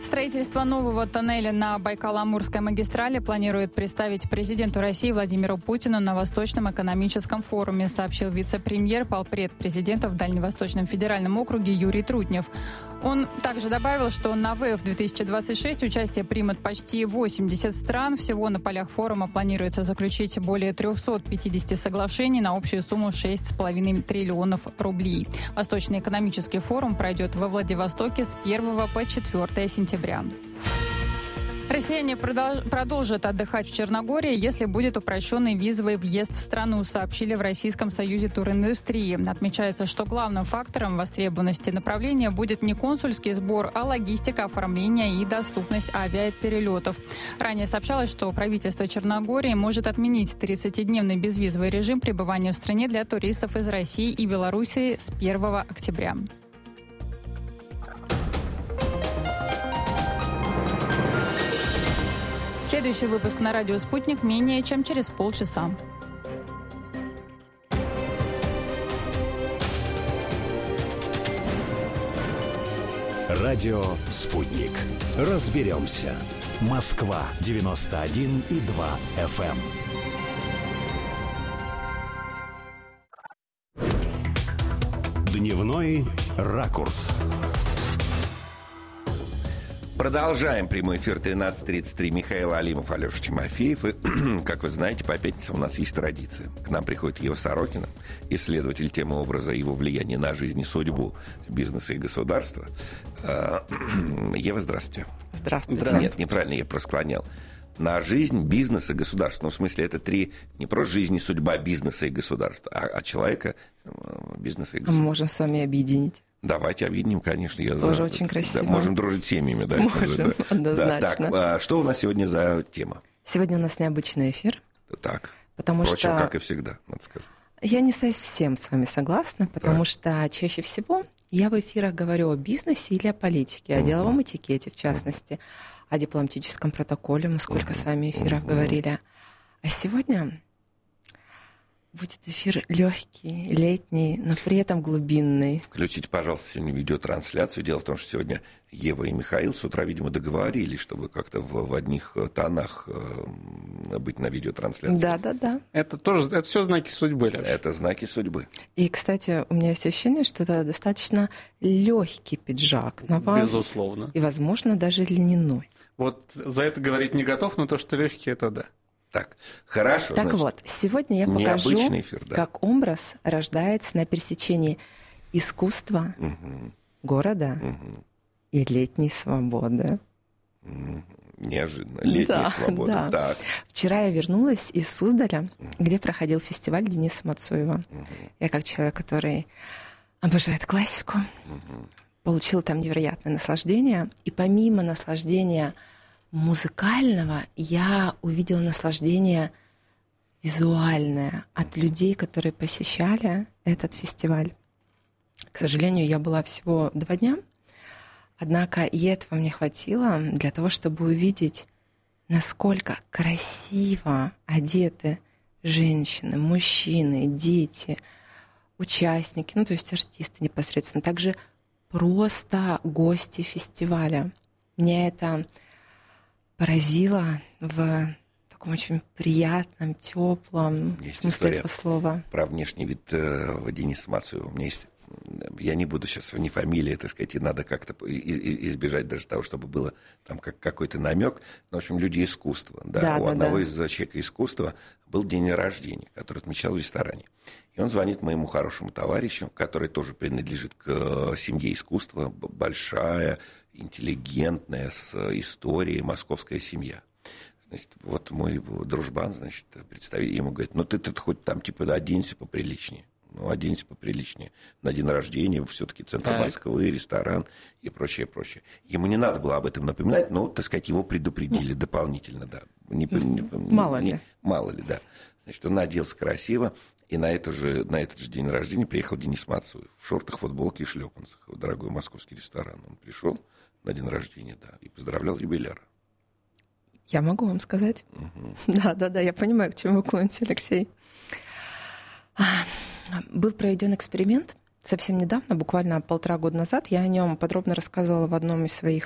Строительство нового тоннеля на Байкало-Амурской магистрали планирует представить президенту России Владимиру Путину на Восточном экономическом форуме, сообщил вице-премьер, полпред президента в Дальневосточном федеральном округе Юрий Трутнев. Он также добавил, что на ВЭФ-2026 участие примут почти 80 стран. Всего на полях форума планируется заключить более 350 соглашений на общую сумму 6,5 триллионов рублей. Восточный экономический форум пройдет во Владивостоке с 1 по 4 сентября. Россияне продолжат отдыхать в Черногории, если будет упрощенный визовый въезд в страну, сообщили в Российском союзе туриндустрии. Отмечается, что главным фактором востребованности направления будет не консульский сбор, а логистика оформления и доступность авиаперелетов. Ранее сообщалось, что правительство Черногории может отменить 30-дневный безвизовый режим пребывания в стране для туристов из России и Белоруссии с 1 октября. Следующий выпуск на радио «Спутник» менее чем через полчаса. Радио «Спутник». Разберемся. Москва, 91,2 FM. Дневной ракурс. Продолжаем прямой эфир 13:33. Михаил Алимов, Алеша Тимофеев. И, как вы знаете, по пятницам у нас есть традиция. К нам приходит Ева Сорокина, исследователь темы образа и его влияния на жизнь и судьбу бизнеса и государства. Ева, здравствуйте. Здравствуйте. Нет, неправильно, я просклонял. На жизнь, бизнес и государство. Ну, в смысле, это три, не просто жизнь и судьба бизнеса и государства, а человека, бизнеса и государства. Мы можем с вами объединить. Давайте объединим, конечно. Тоже очень красиво. Да, можем дружить семьями. Да, можем, однозначно. Да, так, что у нас сегодня за тема? Сегодня у нас необычный эфир. Так, впрочем, как и всегда, надо сказать. Я не совсем с вами согласна, потому что чаще всего я в эфирах говорю о бизнесе или о политике, о деловом этикете, в частности, о дипломатическом протоколе. Мы сколько с вами эфиров говорили. А сегодня будет эфир легкий, летний, но при этом глубинный. Включите, пожалуйста, сегодня видеотрансляцию. Дело в том, что сегодня Ева и Михаил с утра, видимо, договорились, чтобы как-то в одних тонах быть на видеотрансляции. Да. Это все знаки судьбы, Леш. Это знаки судьбы. И, кстати, у меня есть ощущение, что это достаточно легкий пиджак на вас. Безусловно. И, возможно, даже льняной. Вот за это говорить не готов, но то, что легкий, это да. Так, хорошо. Так значит, вот, сегодня я покажу, эфир, да, как образ рождается на пересечении искусства, города и летней свободы. Неожиданно. Летняя свобода. Да. Так. Вчера я вернулась из Суздаля, где проходил фестиваль Дениса Мацуева. Я как человек, который обожает классику, получила там невероятное наслаждение. И помимо наслаждения музыкального, я увидела наслаждение визуальное от людей, которые посещали этот фестиваль. К сожалению, я была всего 2 дня, однако и этого мне хватило для того, чтобы увидеть, насколько красиво одеты женщины, мужчины, дети, участники, то есть артисты непосредственно, также просто гости фестиваля. Меня это поразило в таком очень приятном, теплом смысле этого слова. Про внешний вид Дениса Мацуева. У меня есть, я не буду сейчас не фамилии, так сказать, и надо как-то избежать даже того, чтобы было там какой-то намек. Но, в общем, люди искусства. Да, у одного из человека искусства был день рождения, который отмечал в ресторане. И он звонит моему хорошему товарищу, который тоже принадлежит к семье искусства, большая, интеллигентная, с историей, московская семья. Значит, вот мой дружбан, значит, представитель ему говорит, ты хоть там типа оденься поприличнее. Оденься поприличнее. На день рождения все-таки центр Москвы, ресторан и прочее. Ему не надо было об этом напоминать, но, так сказать, его предупредили дополнительно, да. Мало ли, да. Значит, он оделся красиво, и на этот же день рождения приехал Денис Мацуев в шортах, футболке и шлепанцах в дорогой московский ресторан. Он пришел на день рождения, да, и поздравлял юбиляра. Я могу вам сказать. Да, я понимаю, к чему вы клоните, Алексей. Был проведен эксперимент совсем недавно, буквально 1,5 года назад. Я о нем подробно рассказывала в одном из своих